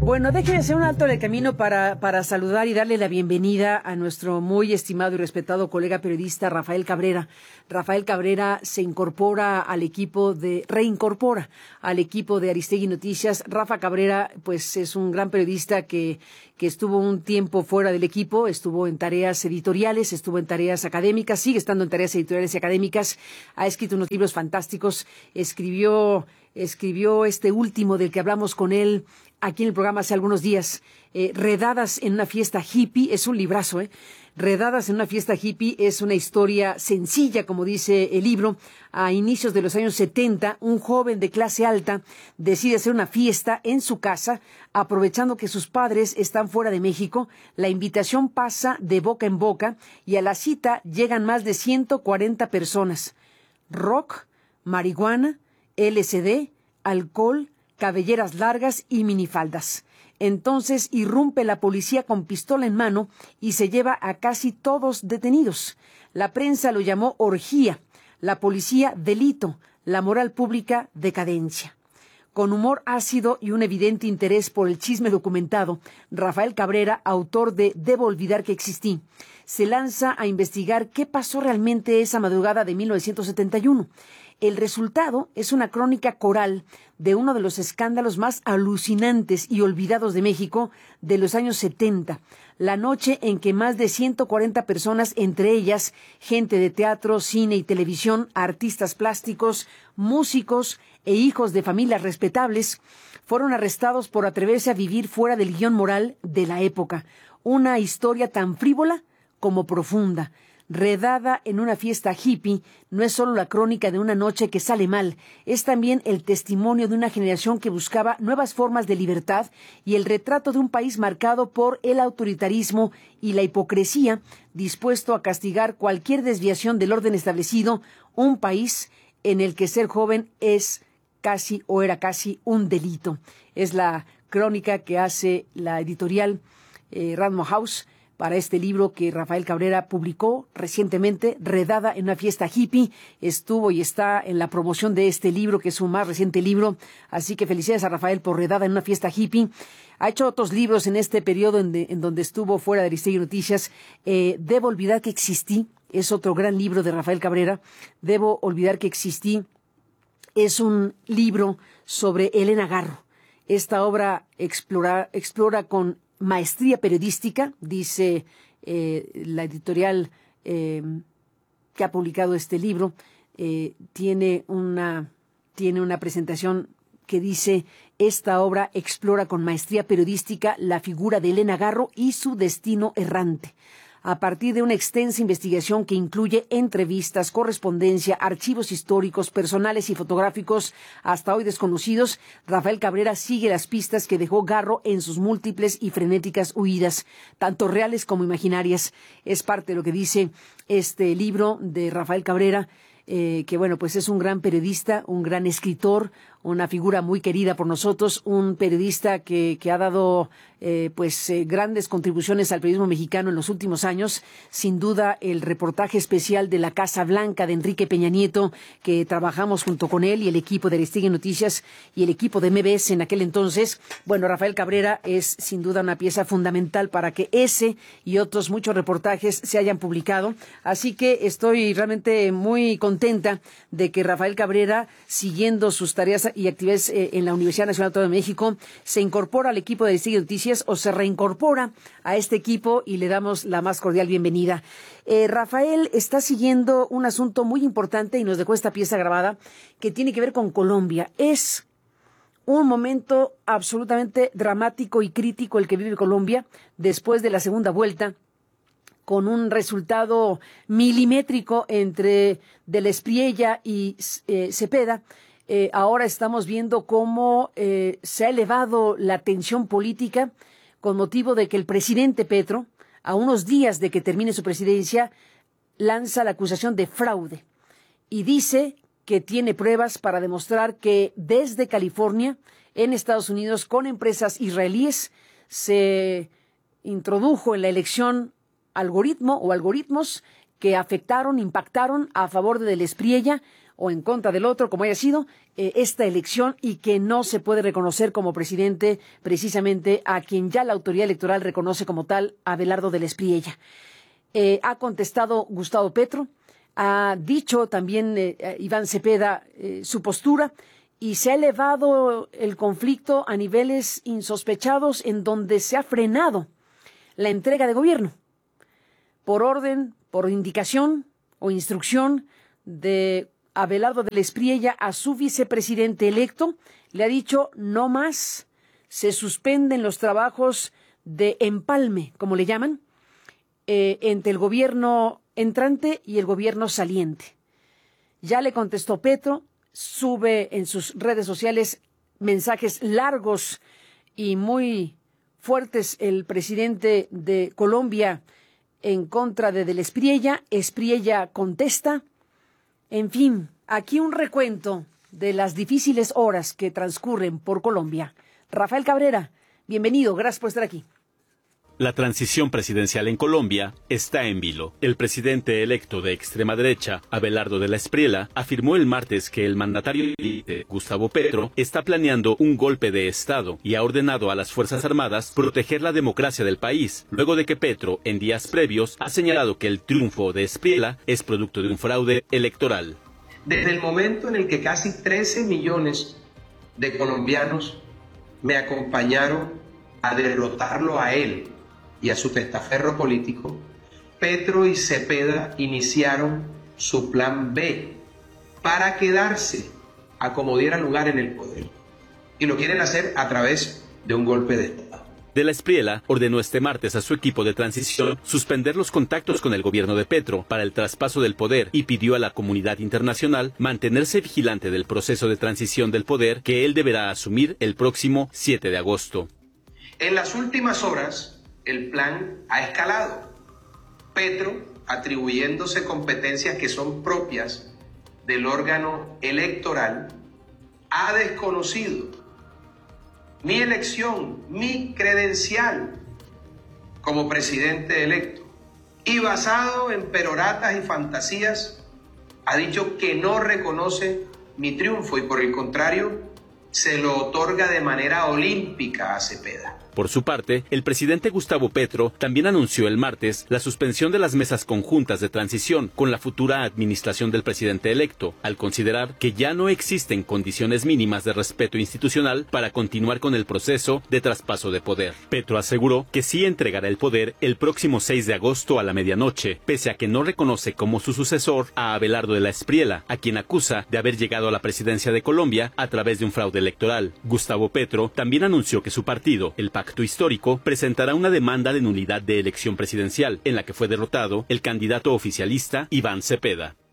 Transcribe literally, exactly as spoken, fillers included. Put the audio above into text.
Bueno, déjeme hacer un alto en el camino para, para saludar y darle la bienvenida a nuestro muy estimado y respetado colega periodista Rafael Cabrera. Rafael Cabrera se incorpora al equipo de, reincorpora al equipo de Aristegui Noticias. Rafa Cabrera, pues es un gran periodista que, que estuvo un tiempo fuera del equipo, estuvo en tareas editoriales, estuvo en tareas académicas, sigue estando en tareas editoriales y académicas, ha escrito unos libros fantásticos, escribió, escribió este último del que hablamos con él aquí en el programa hace algunos días, eh, Redadas en una fiesta hippie, es un librazo, ¿eh? Redadas en una fiesta hippie es una historia sencilla, como dice el libro. A inicios de los años setenta, un joven de clase alta decide hacer una fiesta en su casa, aprovechando que sus padres están fuera de México. La invitación pasa de boca en boca y a la cita llegan más de ciento cuarenta personas. Rock, marihuana, L S D, alcohol, cabelleras largas y minifaldas. Entonces irrumpe la policía con pistola en mano y se lleva a casi todos detenidos. La prensa lo llamó orgía, la policía delito, la moral pública decadencia. Con humor ácido y un evidente interés por el chisme documentado, Rafael Cabrera, autor de Debo olvidar que existí, se lanza a investigar qué pasó realmente esa madrugada de mil novecientos setenta y uno. El resultado es una crónica coral de uno de los escándalos más alucinantes y olvidados de México de los años setenta, la noche en que más de ciento cuarenta personas, entre ellas gente de teatro, cine y televisión, artistas plásticos, músicos e hijos de familias respetables, fueron arrestados por atreverse a vivir fuera del guión moral de la época. Una historia tan frívola como profunda. Redada en una fiesta hippie, no es solo la crónica de una noche que sale mal, es también el testimonio de una generación que buscaba nuevas formas de libertad y el retrato de un país marcado por el autoritarismo y la hipocresía, dispuesto a castigar cualquier desviación del orden establecido, un país en el que ser joven es casi o era casi un delito. Es la crónica que hace la editorial eh, Random House para este libro que Rafael Cabrera publicó recientemente, Redada en una fiesta hippie. Estuvo y está en la promoción de este libro, que es su más reciente libro. Así que felicidades a Rafael por Redada en una fiesta hippie. Ha hecho otros libros en este periodo en, de, en donde estuvo fuera de Aristegui Noticias. Eh, Debo olvidar que existí. Es otro gran libro de Rafael Cabrera. Debo olvidar que existí. Es un libro sobre Elena Garro. Esta obra explora, explora con maestría periodística, dice eh, la editorial eh, que ha publicado este libro, eh, tiene una, tiene una presentación que dice: esta obra explora con maestría periodística la figura de Elena Garro y su destino errante. A partir de una extensa investigación que incluye entrevistas, correspondencia, archivos históricos, personales y fotográficos hasta hoy desconocidos, Rafael Cabrera sigue las pistas que dejó Garro en sus múltiples y frenéticas huidas, tanto reales como imaginarias. Es parte de lo que dice este libro de Rafael Cabrera, eh, que bueno, pues es un gran periodista, un gran escritor, una figura muy querida por nosotros, un periodista que, que ha dado eh, pues eh, grandes contribuciones al periodismo mexicano en los últimos años. Sin duda, el reportaje especial de la Casa Blanca de Enrique Peña Nieto, que trabajamos junto con él y el equipo de Aristegui Noticias y el equipo de M B S en aquel entonces. Bueno, Rafael Cabrera es sin duda una pieza fundamental para que ese y otros muchos reportajes se hayan publicado. Así que estoy realmente muy contenta de que Rafael Cabrera, siguiendo sus tareas y actividades eh, en la Universidad Nacional Autónoma de México, se incorpora al equipo de Aristegui Noticias o se reincorpora a este equipo y le damos la más cordial bienvenida. Eh, Rafael está siguiendo un asunto muy importante y nos dejó esta pieza grabada que tiene que ver con Colombia. Es un momento absolutamente dramático y crítico el que vive Colombia después de la segunda vuelta, con un resultado milimétrico entre de la Espriella y eh, Cepeda. Eh, ahora estamos viendo cómo eh, se ha elevado la tensión política con motivo de que el presidente Petro, a unos días de que termine su presidencia, lanza la acusación de fraude y dice que tiene pruebas para demostrar que desde California, en Estados Unidos, con empresas israelíes, se introdujo en la elección algoritmo o algoritmos que afectaron, impactaron a favor de Del Espriella, o en contra del otro, como haya sido, eh, esta elección y que no se puede reconocer como presidente precisamente a quien ya la autoridad electoral reconoce como tal, Abelardo de la Espriella. Eh, ha contestado Gustavo Petro, ha dicho también eh, Iván Cepeda eh, su postura y se ha elevado el conflicto a niveles insospechados en donde se ha frenado la entrega de gobierno por orden, por indicación o instrucción de Abelardo de la Espriella a su vicepresidente electo. Le ha dicho no más, se suspenden los trabajos de empalme, como le llaman, eh, entre el gobierno entrante y el gobierno saliente. Ya le contestó Petro, sube en sus redes sociales mensajes largos y muy fuertes el presidente de Colombia en contra de de la Espriella. Espriella contesta. En fin, aquí un recuento de las difíciles horas que transcurren por Colombia. Rafael Cabrera, bienvenido, gracias por estar aquí. La transición presidencial en Colombia está en vilo. El presidente electo de extrema derecha, Abelardo de la Espriella, afirmó el martes que el mandatario élite, Gustavo Petro, está planeando un golpe de Estado y ha ordenado a las Fuerzas Armadas proteger la democracia del país, luego de que Petro, en días previos, ha señalado que el triunfo de Espriella es producto de un fraude electoral. Desde el momento en el que casi trece millones de colombianos me acompañaron a derrotarlo a él y a su testaferro político, Petro y Cepeda iniciaron su plan B para quedarse a como diera lugar en el poder. Y lo quieren hacer a través de un golpe de Estado. De la Espriella ordenó este martes a su equipo de transición suspender los contactos con el gobierno de Petro para el traspaso del poder y pidió a la comunidad internacional mantenerse vigilante del proceso de transición del poder que él deberá asumir el próximo siete de agosto. En las últimas horas, el plan ha escalado. Petro, atribuyéndose competencias que son propias del órgano electoral, ha desconocido mi elección, mi credencial como presidente electo. Y basado en peroratas y fantasías, ha dicho que no reconoce mi triunfo y por el contrario, se lo otorga de manera olímpica a Cepeda. Por su parte, el presidente Gustavo Petro también anunció el martes la suspensión de las mesas conjuntas de transición con la futura administración del presidente electo, al considerar que ya no existen condiciones mínimas de respeto institucional para continuar con el proceso de traspaso de poder. Petro aseguró que sí entregará el poder el próximo seis de agosto a la medianoche, pese a que no reconoce como su sucesor a Abelardo de la Espriella, a quien acusa de haber llegado a la presidencia de Colombia a través de un fraude electoral. Gustavo Petro también anunció que su partido, el Pacto Histórico, presentará una demanda de nulidad de elección presidencial, en la que fue derrotado el candidato oficialista Iván Cepeda.